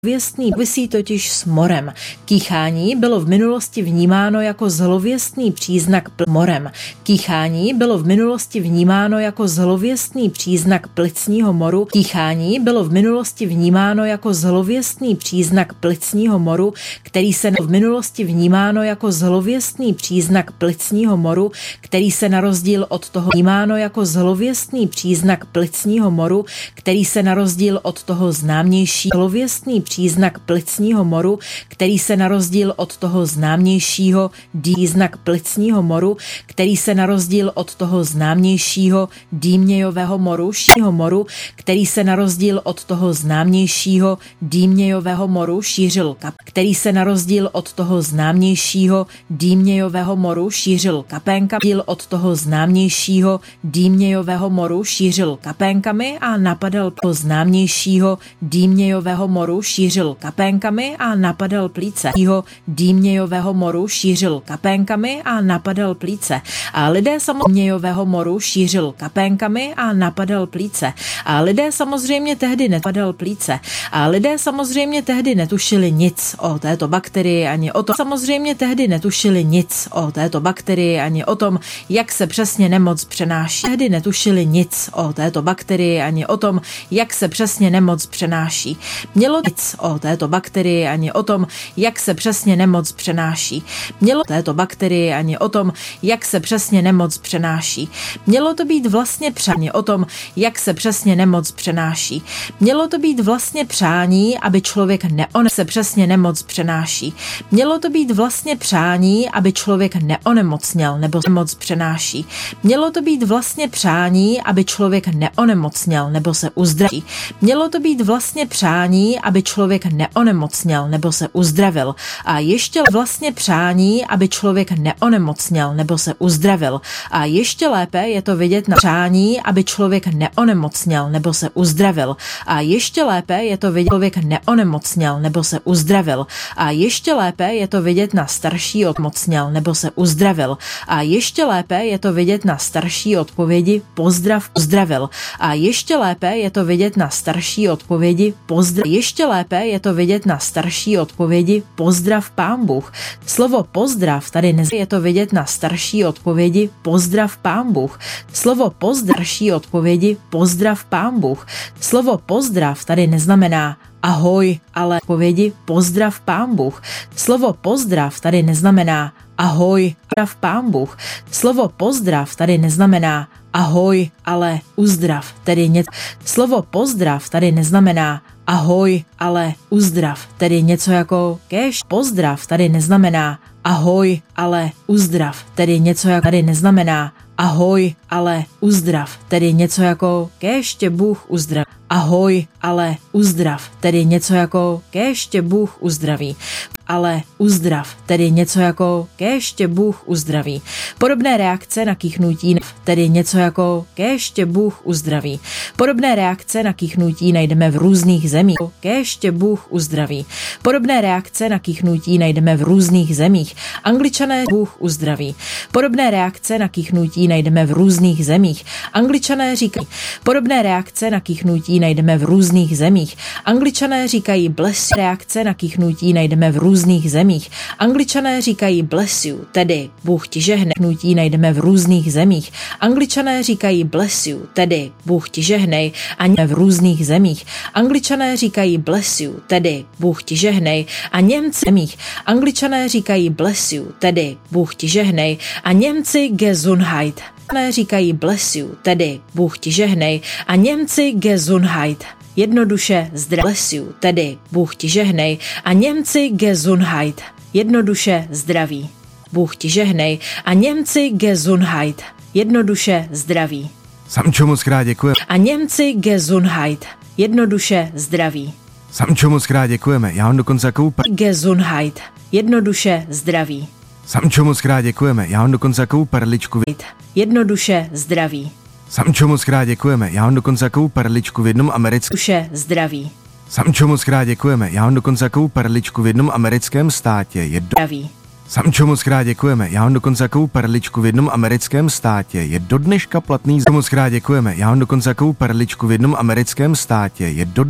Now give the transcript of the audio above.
Zlověstný visí totiž s morem. Kýchání bylo v minulosti vnímáno jako zlověstný příznak morem. Kýchání bylo v minulosti vnímáno jako zlověstný příznak plicního moru. Kýchání bylo v minulosti vnímáno jako zlověstný příznak plicního moru, který se v minulosti vnímáno jako zlověstný příznak plicního moru, který se na rozdíl od toho vnímáno jako zlověstný příznak plicního moru, který se na rozdíl od toho známějšího zlověstný příznak plicního moru, který se na rozdíl od toho známějšího příznak plicního moru, který se na rozdíl od toho známějšího dýmějového moru, který se na rozdíl od toho známějšího dýmějového moru šířil který se na rozdíl od toho známějšího dýmějového moru šířil kapénkami, od toho známějšího dýmějového moru šířil kapénkami a napadal po známějšího dýmějového moru šířil kapénkami a napadal plíce. Dýmějového moru šířil kapénkami a napadal plíce. A lidé samozřejmě moru šířil kapénkami a napadal plíce. A lidé samozřejmě tehdy napadal plíce. A lidé samozřejmě tehdy netušili nic o této bakterii ani o tom. Samozřejmě tehdy netušili nic o této bakterii ani o tom, jak se přesně nemoc přenáší. Tehdy netušili nic o této bakterii ani o tom, jak se přesně nemoc přenáší. Mělo nic o této bakterii ani o tom, jak se přesně nemoc přenáší. Mělo této bakterii ani o tom, jak se přesně nemoc přenáší. Mělo to být vlastně přání o tom, jak se přesně nemoc přenáší. Mělo to být vlastně přání, aby člověk se přesně nemoc přenáší. Mělo to být vlastně přání, aby člověk neonemocněl nebo nemoc přenáší. Mělo to být vlastně přání, aby člověk neonemocněl nebo se uzdraví. Mělo to být vlastně přání, aby člověk neonemocněl nebo se uzdravil. A ještě vlastně přání, aby člověk neonemocněl nebo se uzdravil. A ještě lépe je to vidět na přání, aby člověk neonemocněl nebo se uzdravil. A ještě lépe je to vidět, člověk neonemocněl nebo se uzdravil. A ještě lépe je to vidět na starší onemocněl nebo se uzdravil. A ještě lépe je to vidět na starší odpovědi pozdrav uzdravil. A ještě lépe je to vidět na starší odpovědi pozdrav. Ještě lépe je to vidět na starší odpovědi pozdrav Pán Bůh. Slovo pozdrav tady je to vidět na starší odpovědi pozdrav Pán Bůh. Slovo pozdrav odpovědi pozdrav Pán Bůh. Slovo pozdrav tady neznamená ahoj, ale odpovědi pozdrav Pán Bůh. Slovo pozdrav tady neznamená ahoj, pozdrav Pán Bůh. Slovo pozdrav tady neznamená ahoj, ale uzdrav, tedy něco. Slovo pozdrav tady neznamená ahoj, ale uzdrav, tedy něco jako kéž. Pozdrav tady neznamená ahoj, ale uzdrav, tedy něco jako tady neznamená ahoj, ale uzdrav, tedy něco jako kéž tě Bůh uzdraví. Ahoj, ale uzdrav, tedy něco jako kéž tě Bůh uzdraví. Ale uzdrav, tedy něco jako kéž tě Bůh uzdraví. Podobné reakce na kýchnutí, tedy něco jako kéž tě Bůh uzdraví. Podobné reakce na kýchnutí najdeme v různých zemích. Kéž tě Bůh uzdraví. Podobné reakce na kýchnutí najdeme v různých zemích. Angličané Bůh uzdraví. Podobné reakce na kýchnutí najdeme v různých zemích. Angličané říkají. Podobné reakce na kýchnutí najdeme v různých zemích. Angličané říkají bless. Reakce na kýchnutí najdeme v různých zemích. Angličané říkají bless you, tedy Bůh ti žehnej. Kýchnutí najdeme v různých zemích. Angličané říkají bless you, tedy Bůh ti žehnej, a v různých zemích. Angličané říkají bless you, tedy Bůh ti žehnej, a Němci zemích. Angličané říkají bless you, tedy Bůh ti žehnej, a Němci Gesundheit. Angličané říkají bless you, tedy Bůh ti žehnej, a Němci Gesundheit. Jednoduše bless you, tedy Bůh ti žehnej, a Němci Gesundheit. Jednoduše zdraví. Bůh ti žehnej, a Němci Gesundheit. Jednoduše zdraví. Samčo, moc krát děkujeme. A Němci Gesundheit. Jednoduše zdraví. Samčo, moc krát děkujeme. Já mám dokonce takovou Gesundheit. Jednoduše zdraví. Samčo, moc krát děkujeme. Já mám dokonce takovou perličku. Jednoduše zdraví. Samčo, moc krát děkujeme. Já mám dokonce takovou perličku v jednom americkém. Duše zdraví. Samčo, moc krát děkujeme. Já mám dokonce takovou perličku v jednom americkém státě. Zdraví. Samčo, moc krát děkujeme. Já mám dokonce takovou perličku v jednom americkém státě. Je do dneška platný. Moc krát děkujeme. Já mám dokonce takovou perličku v jednom americkém státě. Je do